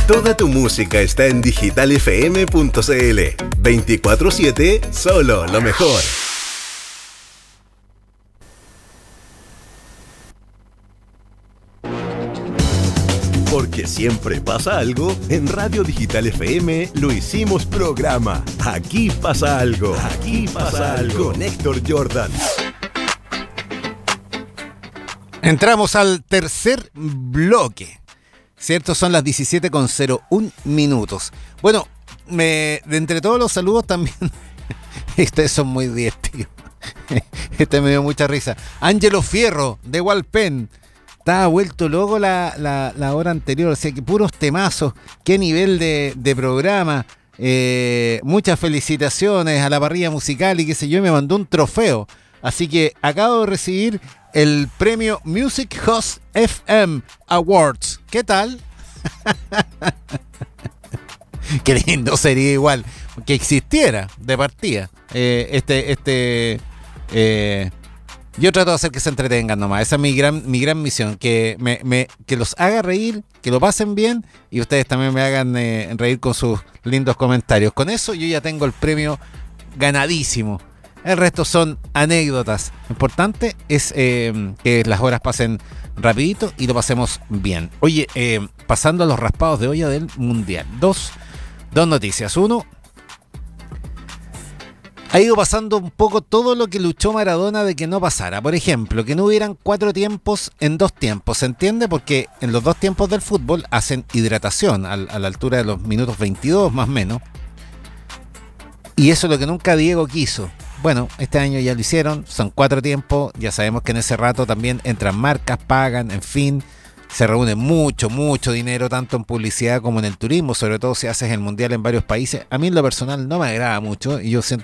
Toda tu música está en digitalfm.cl. 24/7, solo lo mejor. Porque siempre pasa algo, en Radio Digital FM lo hicimos programa. Aquí pasa algo. Aquí pasa algo. Con Héctor Jordan. Entramos al tercer bloque, ¿cierto? Son las 17:01 minutos. Bueno, de entre todos los saludos también, ustedes son muy divertidos. Este me dio mucha risa. Ángelo Fierro, de Walpen. Estaba vuelto loco la hora anterior, o sea que puros temazos, qué nivel de programa, muchas felicitaciones a la parrilla musical y qué sé yo, me mandó un trofeo, así que acabo de recibir el premio Music Host FM Awards. ¿Qué tal? Qué lindo sería igual que existiera de partida yo trato de hacer que se entretengan nomás. Esa es mi gran misión, que que los haga reír, que lo pasen bien y ustedes también me hagan reír con sus lindos comentarios. Con eso yo ya tengo el premio ganadísimo. El resto son anécdotas. Lo importante es que las horas pasen rapidito y lo pasemos bien. Oye, pasando a los raspados de olla del Mundial. Dos noticias. Uno, ha ido pasando un poco todo lo que luchó Maradona de que no pasara. Por ejemplo, que no hubieran 4 tiempos en 2 tiempos. ¿Se entiende? Porque en los 2 tiempos del fútbol hacen hidratación a la altura de los minutos 22 más o menos. Y eso es lo que nunca Diego quiso. Bueno, este año ya lo hicieron. Son 4 tiempos. Ya sabemos que en ese rato también entran marcas, pagan, en fin. Se reúne mucho dinero, tanto en publicidad como en el turismo, sobre todo si haces el mundial en varios países. A mí en lo personal no me agrada mucho y yo